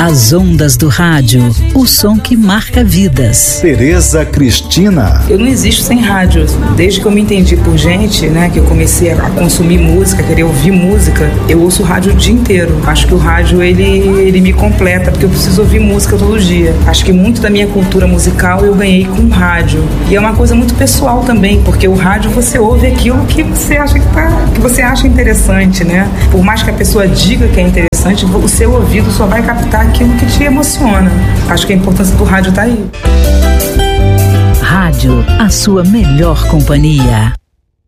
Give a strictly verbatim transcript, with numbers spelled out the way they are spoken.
As ondas do rádio, o som que marca vidas. Tereza Cristina. Eu não existo sem rádio. Desde que eu me entendi por gente, né, que eu comecei a consumir música, querer ouvir música, eu ouço rádio o dia inteiro. Acho que o rádio, ele, ele me completa, porque eu preciso ouvir música todo dia. Acho que muito da minha cultura musical eu ganhei com o rádio. E é uma coisa muito pessoal também, porque o rádio você ouve aquilo que você acha que, tá, que você acha interessante, né? Por mais que a pessoa diga que é interessante, o seu ouvido só vai captar aquilo que te emociona. Acho que a importância do rádio tá aí. Rádio, a sua melhor companhia.